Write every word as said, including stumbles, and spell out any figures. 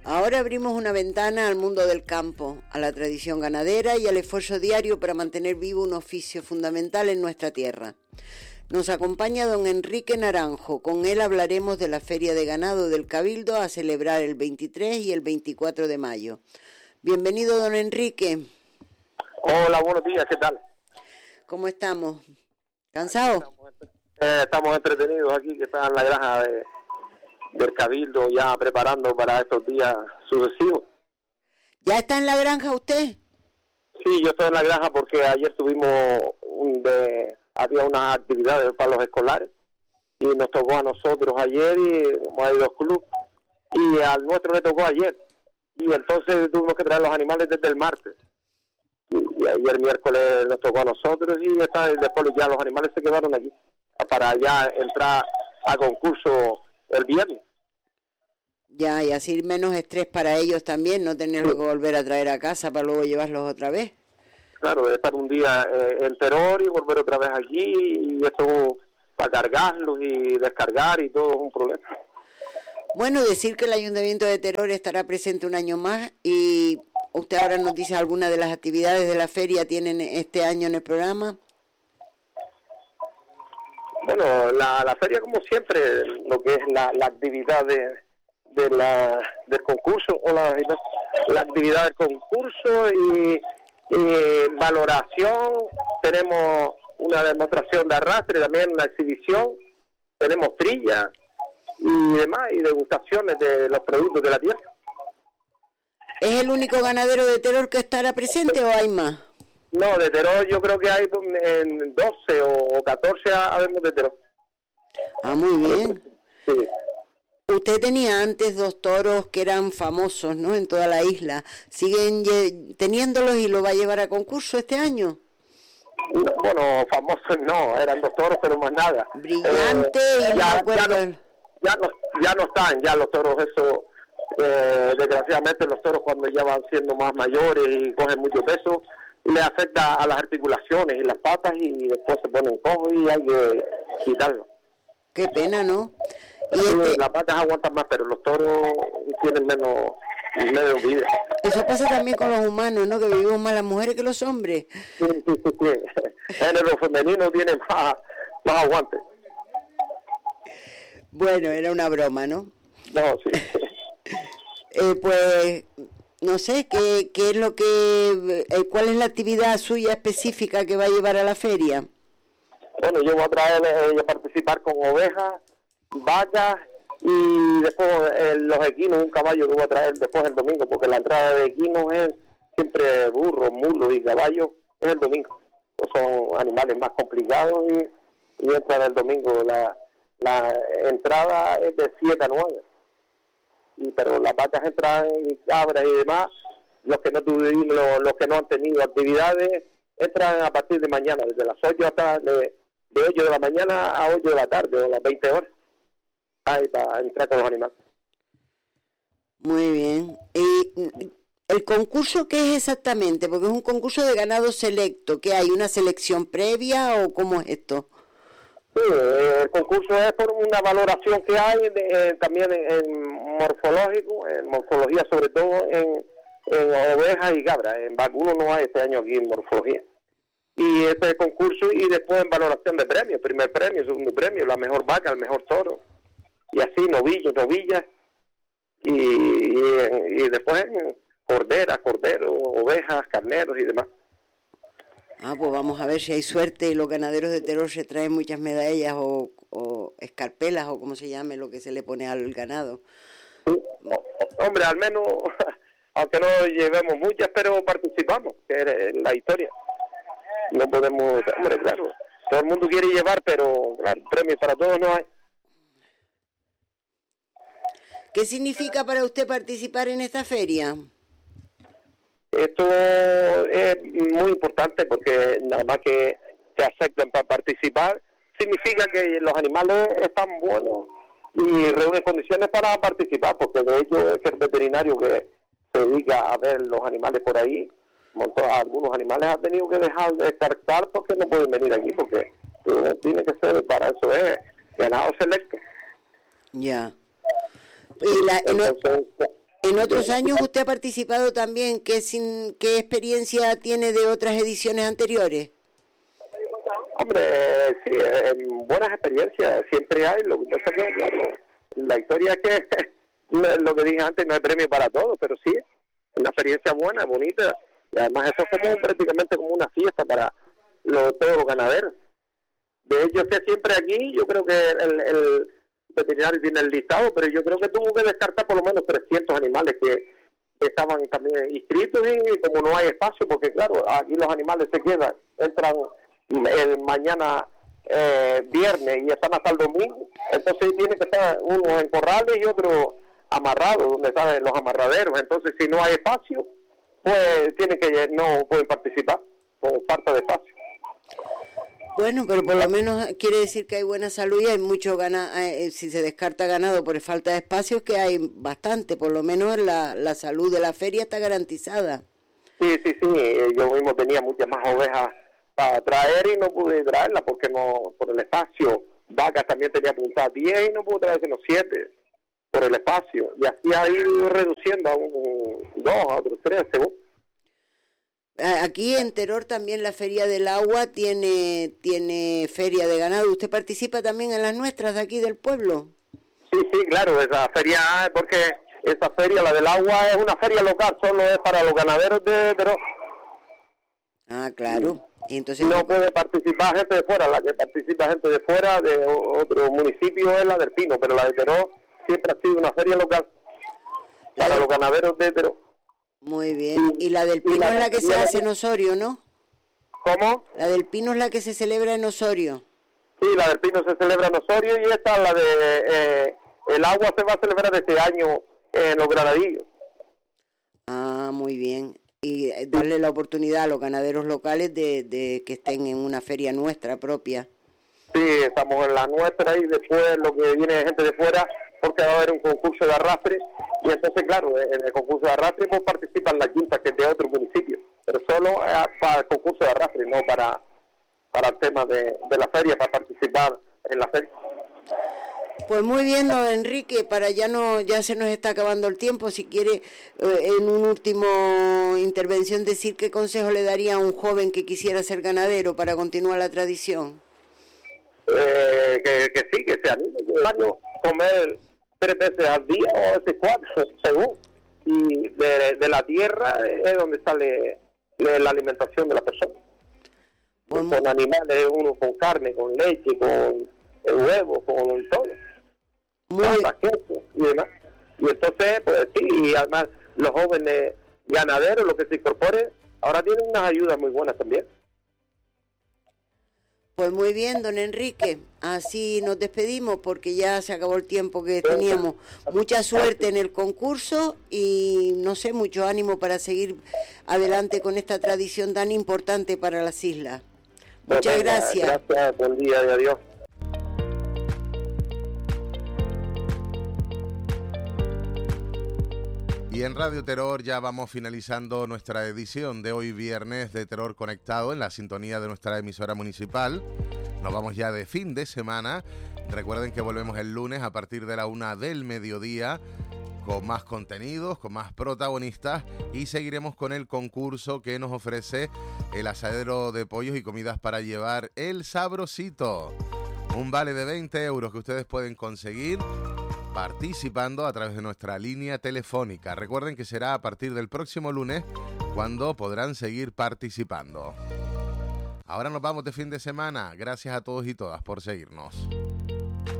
Ahora abrimos una ventana al mundo del campo, a la tradición ganadera y al esfuerzo diario para mantener vivo un oficio fundamental en nuestra tierra. Nos acompaña don Enrique Naranjo. Con él hablaremos de la Feria de Ganado del Cabildo a celebrar el veintitrés y el veinticuatro de mayo. Bienvenido, don Enrique. Hola, buenos días, ¿qué tal? ¿Cómo estamos? ¿Cansados? Estamos, eh, estamos entretenidos aquí, que está en la granja de, del Cabildo, ya preparando para estos días sucesivos. ¿Ya está en la granja usted? Sí, yo estoy en la granja porque ayer tuvimos un de, había unas actividades para los escolares y nos tocó a nosotros ayer, y como hay dos clubes, y al nuestro le tocó ayer, y entonces tuvimos que traer los animales desde el martes. Y, y ayer miércoles nos tocó a nosotros y está, después ya los animales se quedaron aquí para ya entrar a concurso el viernes. Ya, y así menos estrés para ellos también, no tenerlo que volver a traer a casa para luego llevarlos otra vez. Claro, estar un día eh, en Teror y volver otra vez allí, y eso para cargarlos y descargar y todo es un problema. Bueno, decir que el Ayuntamiento de Teror estará presente un año más, y usted ahora nos dice algunas de las actividades de la feria tienen este año en el programa. Bueno, la, la feria, como siempre, lo que es la, la actividad de, de la, del concurso, o la, la actividad del concurso y, y valoración. Tenemos una demostración de arrastre, también una exhibición, tenemos trilla y demás, y degustaciones de los productos de la tierra. ¿Es el único ganadero de Teror que estará presente o hay más? No, de Teror yo creo que hay en doce o catorce habemos de Teror. Ah, muy bien. Sí. Usted tenía antes dos toros que eran famosos, ¿no?, en toda la isla. ¿Siguen teniéndolos y lo va a llevar a concurso este año? No, bueno, famosos no, eran dos toros, pero más nada. Brillante, eh, y ya, no ya, no, ya, no, ya no están, ya los toros, eso, eh, desgraciadamente los toros cuando ya van siendo más mayores y cogen mucho peso, le afecta a las articulaciones y las patas y después se ponen cojos y hay que quitarlo. Qué pena, ¿no? Y sí, este... las patas aguantan más, pero los toros tienen menos, menos vida. Eso pasa también con los humanos, ¿no?, que vivimos más las mujeres que los hombres. Sí, sí, sí, sí. Género femenino tiene más, más aguante. Bueno, era una broma, ¿no? No, sí. eh, pues... No sé, ¿qué, qué es lo que, eh, cuál es la actividad suya específica que va a llevar a la feria? Bueno, yo voy a traer, eh, a participar con ovejas, vacas y después eh, los equinos, un caballo que voy a traer después el domingo, porque la entrada de equinos es siempre burros, mulos y caballos, es el domingo. Pues son animales más complicados y, y entran el domingo. La, la entrada es de siete a nueve. Y, pero las vacas entran y cabras y demás, los que no tuvimos, los, los que no han tenido actividades entran a partir de mañana, desde las ocho hasta de, de ocho de la mañana a ocho de la tarde, o las veinte horas, ahí para entrar con los animales. Muy bien. ¿Y el concurso qué es exactamente? Porque es un concurso de ganado selecto, ¿qué hay? ¿Una selección previa o cómo es esto? Sí, el concurso es por una valoración que hay de, eh, también en, en morfológico, en morfología sobre todo, en, en ovejas y cabras. En vacuno no hay este año aquí en morfología. Y este concurso, y después en valoración de premios, primer premio, segundo premio, la mejor vaca, el mejor toro, y así novillos, novillas, y, y, y después corderas, corderos, ovejas, carneros y demás. Ah, pues vamos a ver si hay suerte y los ganaderos de Teror se traen muchas medallas o, o escarpelas o como se llame lo que se le pone al ganado. Sí. Hombre, al menos, aunque no llevemos muchas, pero participamos, que es la historia. No podemos, hombre, claro, todo el mundo quiere llevar, pero claro, premios para todos no hay. ¿Qué significa para usted participar en esta feria? Esto es muy importante porque nada más que te acepten para participar, significa que los animales están buenos y reúnen condiciones para participar, porque de hecho es el veterinario que se dedica a ver los animales por ahí, algunos animales han tenido que dejar de descartar porque no pueden venir aquí, porque tiene que ser, para eso es ganado selecto. Ya. Y la, en, Entonces, en en otros años usted ha participado también. ¿Qué, sin, qué experiencia tiene de otras ediciones anteriores? Hombre, sí, en buenas experiencias siempre hay. Lo que pasa es que, claro, la historia es que, lo que dije antes, no hay premio para todos, pero sí, una experiencia buena, bonita. Y además eso es como prácticamente como una fiesta para los, todos los ganaderos. De hecho, que siempre aquí, yo creo que el, el veterinario tiene el listado, pero yo creo que tuvo que descartar por lo menos trescientos animales que estaban también inscritos, y como no hay espacio, porque claro, aquí los animales se quedan, entran el mañana eh, viernes y están hasta el domingo, entonces tiene que estar uno en corrales y otro amarrado, donde están los amarraderos. Entonces si no hay espacio, pues tienen que no pueden participar por falta de espacio. Bueno, pero por lo menos quiere decir que hay buena salud y hay mucho ganado. Eh, si se descarta ganado por falta de espacio, que hay bastante, por lo menos la, la salud de la feria está garantizada. Sí, sí, sí, yo mismo tenía muchas más ovejas para traer y no pude traerlas porque no, por el espacio. Vacas también tenía apuntadas diez y no pude traer sino siete por el espacio. Y así ha ido reduciendo a un, dos, a otros tres, según. Aquí en Teror también la Feria del Agua tiene tiene feria de ganado. ¿Usted participa también en las nuestras de aquí del pueblo? Sí, sí, claro, esa feria, porque esa feria, la del agua, es una feria local, solo es para los ganaderos de Teror. Ah, claro. Y entonces no puede participar gente de fuera, la que participa gente de fuera, de otro municipio, es la del Pino, pero la de Teror siempre ha sido una feria local para la... los ganaderos de Teror. Muy bien. Y la del Pino la, es la que se la, hace en Osorio, ¿no? ¿Cómo? La del Pino es la que se celebra en Osorio. Sí, la del Pino se celebra en Osorio y esta, la de eh, el agua, se va a celebrar este año en los Granadillos. Ah, muy bien. Y darle la oportunidad a los ganaderos locales de, de que estén en una feria nuestra propia. Sí, estamos en la nuestra y después lo que viene de gente de fuera, porque va a haber un concurso de arrastre, y entonces claro, en el concurso de arrastre pues participan las quintas que es de otro municipio, pero solo para el concurso de arrastre, no para para el tema de, de la feria, para participar en la feria. Pues muy bien, don Enrique, para ya no ya se nos está acabando el tiempo. Si quiere, eh, en un último intervención, decir qué consejo le daría a un joven que quisiera ser ganadero para continuar la tradición. Eh, que, que sí, que se anime, que comer tres veces al día o a veces cuatro, según. Y de, de la tierra es donde sale la alimentación de la persona. Pues, con animales, uno con carne, con leche, con huevos, con todo. Pasta, queso y demás. Y entonces, pues sí, y además los jóvenes ganaderos, los que se incorporen, ahora tienen unas ayudas muy buenas también. Pues muy bien, don Enrique, así nos despedimos porque ya se acabó el tiempo que teníamos. Mucha suerte en el concurso y, no sé, mucho ánimo para seguir adelante con esta tradición tan importante para las islas. Muchas pues, gracias. Gracias, buen día y adiós. Y en Radio Terror ya vamos finalizando nuestra edición de hoy viernes de Terror Conectado en la sintonía de nuestra emisora municipal. Nos vamos ya de fin de semana. Recuerden que volvemos el lunes a partir de la una del mediodía con más contenidos, con más protagonistas y seguiremos con el concurso que nos ofrece el asadero de pollos y comidas para llevar El Sabrosito. Un vale de veinte euros que ustedes pueden conseguir participando a través de nuestra línea telefónica. Recuerden que será a partir del próximo lunes cuando podrán seguir participando. Ahora nos vamos de fin de semana. Gracias a todos y todas por seguirnos.